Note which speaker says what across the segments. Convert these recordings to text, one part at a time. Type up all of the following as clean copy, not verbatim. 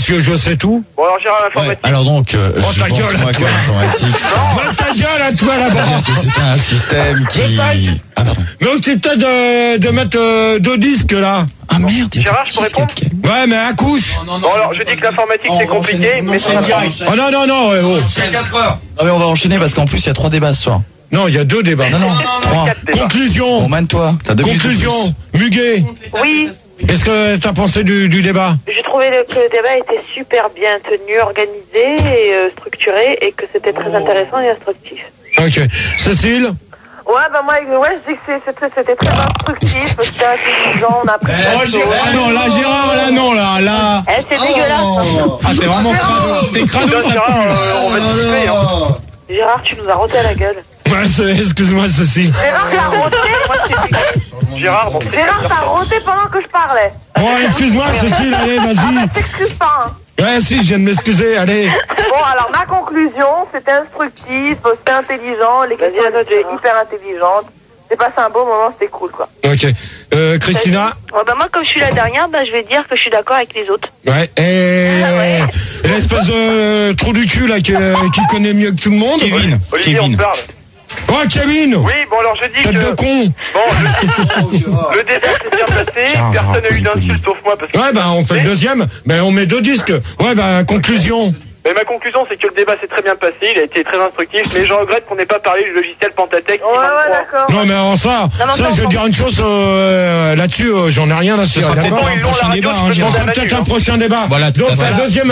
Speaker 1: monsieur, je sais tout.
Speaker 2: Bon, alors Gérard, l'informatique.
Speaker 3: Alors donc,
Speaker 1: ta
Speaker 3: je pense
Speaker 1: gueule,
Speaker 3: moi que
Speaker 1: toi.
Speaker 3: l'informatique,
Speaker 1: Ta gueule à toi là-bas.
Speaker 3: c'est un système qui... Ah pardon.
Speaker 1: Donc c'est peut-être de mettre 2 disques là.
Speaker 3: Ah merde, il y a
Speaker 2: Gérard,
Speaker 3: des
Speaker 2: je peux répondre
Speaker 3: disques.
Speaker 1: Ouais, mais accouche.
Speaker 2: Bon, alors je dis que l'informatique c'est compliqué, mais c'est direct.
Speaker 1: Oh non, ouais, oh.
Speaker 4: C'est à 4 heures.
Speaker 3: Non mais on va enchaîner parce qu'en plus il y a 3 débats ce soir.
Speaker 1: Non, il y a 2 débats.
Speaker 3: Non, 3.
Speaker 2: 4 débats.
Speaker 1: Conclusion.
Speaker 3: Bon, mène-toi. T'as 2 minutes de
Speaker 1: Conclusion.
Speaker 3: plus.
Speaker 1: Muguet.
Speaker 5: Oui,
Speaker 1: Qu'est-ce que t'as pensé du débat?
Speaker 5: j'ai trouvé que le débat était super bien tenu, organisé et structuré et que c'était très intéressant et instructif.
Speaker 1: Ok. Cécile?
Speaker 5: Ouais, bah moi, je dis que c'était très instructif, c'était intelligent, on a appris plein de choses.
Speaker 1: Ah non, là, Gérard, là, non, là.
Speaker 5: Eh, c'est dégueulasse.
Speaker 1: Ah, t'es vraiment crado. T'es crado,
Speaker 2: Tiens,
Speaker 1: ça
Speaker 2: Gérard, on va discuter, hein.
Speaker 5: Gérard, tu nous as roté à la gueule.
Speaker 1: Ouais, excuse-moi, Cécile.
Speaker 5: Gérard, t'as roté, moi, c'est dégueulasse.
Speaker 2: Gérard, bon,
Speaker 5: Gérard, t'as roté pendant que je parlais.
Speaker 1: Bon, excuse-moi, Cécile, allez, vas-y.
Speaker 5: T'excuses pas, hein.
Speaker 1: Ouais, si, je viens de m'excuser, allez.
Speaker 5: Bon, alors ma conclusion, c'était instructif, c'était intelligent, les questions étaient hyper intelligentes. J'ai passé un beau moment, c'était cool, quoi.
Speaker 1: Ok. Christina?
Speaker 6: Ouais, bah moi, comme je suis la dernière, bah je vais dire que je suis d'accord avec les autres.
Speaker 1: Ouais. Et l'espèce de trou du cul, là, qui connaît mieux que tout le monde.
Speaker 3: Kevin.
Speaker 2: Olivier, on te parle.
Speaker 1: Oh, Kevin!
Speaker 2: Oui, bon, alors je dis
Speaker 1: Tête de
Speaker 2: que...
Speaker 1: con!
Speaker 2: Bon, le débat s'est bien passé,
Speaker 3: Tiens,
Speaker 2: personne n'a eu
Speaker 3: Gérard,
Speaker 2: d'insulte sauf moi parce que...
Speaker 1: Ouais, bah, on fait le deuxième. Ben, on met 2 disques. Ouais, bah, conclusion.
Speaker 2: Mais ma conclusion, c'est que le débat s'est très bien passé, il a été très instructif, mais je regrette qu'on n'ait pas parlé du logiciel Pentatech.
Speaker 5: Ouais, d'accord.
Speaker 1: Non, mais avant ça, je vais dire une chose là-dessus, j'en ai rien à
Speaker 3: Ce
Speaker 1: cirer.
Speaker 3: sera peut-être
Speaker 1: D'accord
Speaker 3: pas un prochain débat, hein,
Speaker 1: Je
Speaker 3: Gérard.
Speaker 1: pense peut-être un prochain débat.
Speaker 3: Voilà, tout
Speaker 1: donc,
Speaker 3: à fait.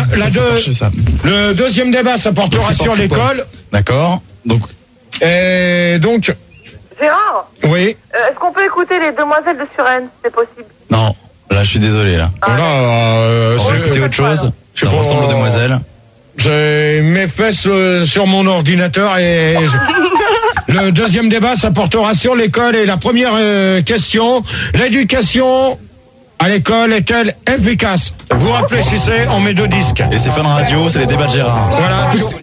Speaker 1: le deuxième débat, ça portera
Speaker 3: Donc, c'est
Speaker 1: sur
Speaker 3: parti, quoi.
Speaker 1: l'école.
Speaker 3: D'accord. Donc,
Speaker 1: Et donc,
Speaker 5: Gérard,
Speaker 1: oui.
Speaker 5: est-ce qu'on peut écouter les demoiselles de Suresnes, si c'est possible?
Speaker 3: non. Là, je suis désolé, là.
Speaker 1: Voilà,
Speaker 3: On va écouter autre chose. Ça ressemble aux demoiselles.
Speaker 1: j'ai mes fesses sur mon ordinateur et le deuxième débat, ça portera sur l'école. Et la première question, l'éducation à l'école est-elle efficace? Vous réfléchissez, on met 2 disques.
Speaker 3: Et c'est Fun Radio, c'est les débats de Gérard.
Speaker 1: Voilà.